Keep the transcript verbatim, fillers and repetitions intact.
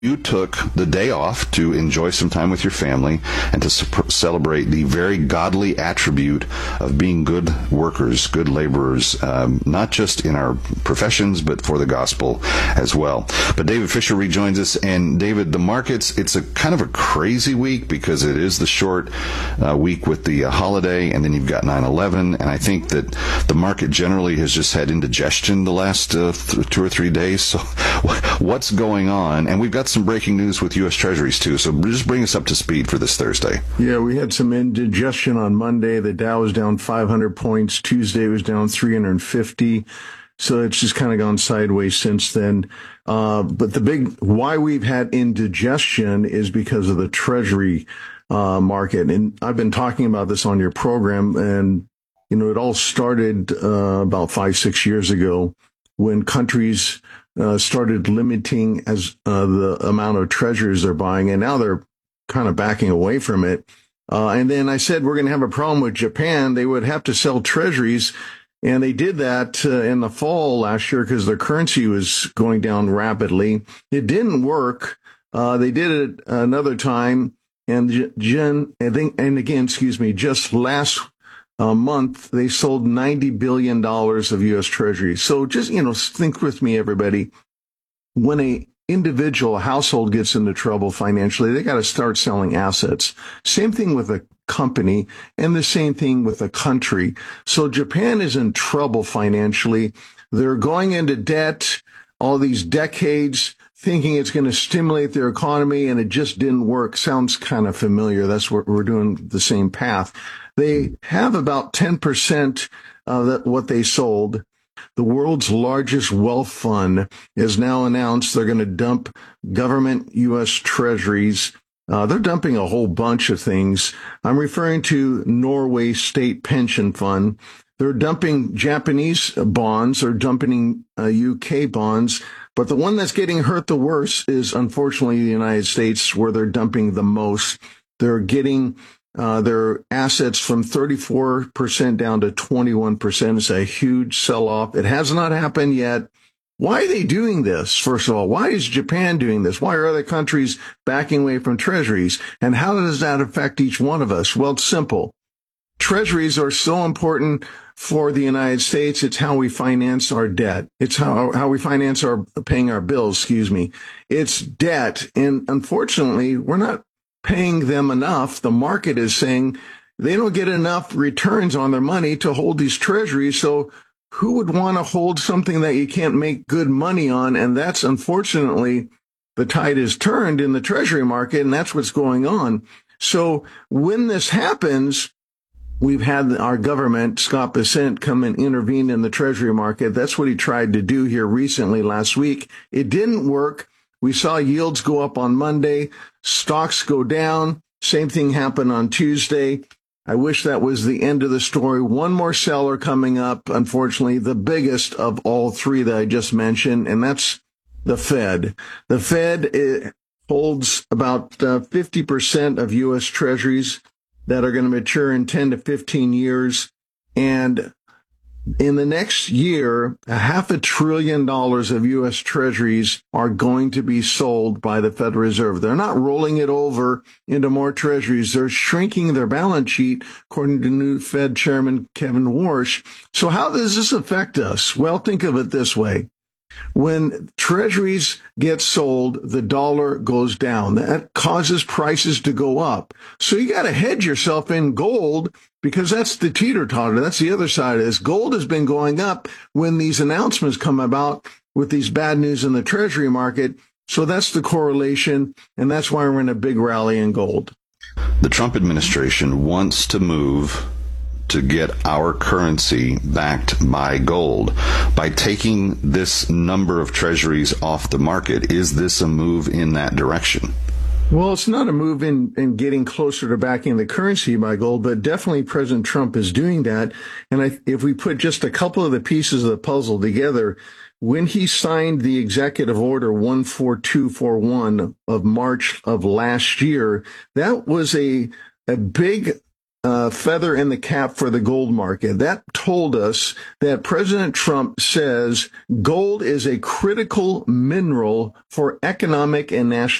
You took the day off to enjoy some time with your family and to c- celebrate the very godly attribute of being good workers, good laborers, um, not just in our professions, but for the gospel as well. But David Fisher rejoins us. And David, the markets, it's a kind of a crazy week because it is the short uh, week with the uh, holiday, and then you've got nine eleven. And I think that the market generally has just had indigestion the last uh, th- two or three days. So what's going on? And we've got some breaking news with U S Treasuries, too. So just bring us up to speed for this Thursday. Yeah, we had some indigestion on Monday. The Dow was down five hundred points. Tuesday was down three hundred fifty. So it's just kind of gone sideways since then. Uh, but the big why we've had indigestion is because of the Treasury uh, market. And I've been talking about this on your program. And, you know, it all started uh, about five, six years ago when countries Uh, started limiting as uh, the amount of treasuries they're buying, and now they're kind of backing away from it. Uh, and then I said we're going to have a problem with Japan. They would have to sell treasuries, and they did that uh, in the fall last year because their currency was going down rapidly. It didn't work. Uh, they did it another time, and Jen, I think, and again, excuse me, just last a month, they sold ninety billion dollars of U S Treasuries. So just, you know, think with me, everybody. When a individual, a household gets into trouble financially, they got to start selling assets. Same thing with a company, and the same thing with a country. So Japan is in trouble financially. They're going into debt all these decades, thinking it's going to stimulate their economy, and it just didn't work. Sounds kind of familiar. That's what we're doing, the same path. They have about ten percent of what they sold. The world's largest wealth fund has now announced they're going to dump government U S treasuries. Uh, they're dumping a whole bunch of things. I'm referring to Norway State Pension Fund. They're dumping Japanese bonds. They're dumping uh, U K bonds. But the one that's getting hurt the worst is, unfortunately, the United States, where they're dumping the most. They're getting Uh, their assets from thirty-four percent down to twenty-one percent. It's a huge sell-off. It has not happened yet. Why are they doing this? First of all, why is Japan doing this? Why are other countries backing away from treasuries? And how does that affect each one of us? Well, it's simple. Treasuries are so important for the United States. It's how we finance our debt. It's how, how we finance our paying our bills, excuse me. It's debt. And unfortunately, we're not paying them enough. The market is saying they don't get enough returns on their money to hold these treasuries. So who would want to hold something that you can't make good money on? And that's, unfortunately, the tide is turned in the treasury market, and that's what's going on. So when this happens, we've had our government, Scott Bessent, come and intervene in the treasury market. That's what he tried to do here recently last week. It didn't work. We saw yields go up on Monday, stocks go down. Same thing happened on Tuesday. I wish that was the end of the story. One more seller coming up, unfortunately, the biggest of all three that I just mentioned, and that's the Fed. The Fed it holds about uh, fifty percent of U S treasuries that are going to mature in ten to fifteen years. And in the next year, a half a trillion dollars of U S treasuries are going to be sold by the Federal Reserve. They're not rolling it over into more treasuries. They're shrinking their balance sheet, according to new Fed Chairman Kevin Warsh. So how does this affect us? Well, think of it this way. When treasuries get sold, the dollar goes down. That causes prices to go up. So you got to hedge yourself in gold, because that's the teeter-totter. That's the other side of this. Gold has been going up when these announcements come about with these bad news in the treasury market. So that's the correlation, and that's why we're in a big rally in gold. The Trump administration wants to move to get our currency backed by gold by taking this number of treasuries off the market. Is this a move in that direction? Well, it's not a move in, in getting closer to backing the currency by gold, but definitely President Trump is doing that. And I, if we put just a couple of the pieces of the puzzle together, when he signed the executive order one four two four one of March of last year, that was a, a big uh, feather in the cap for the gold market. That told us that President Trump says gold is a critical mineral for economic and national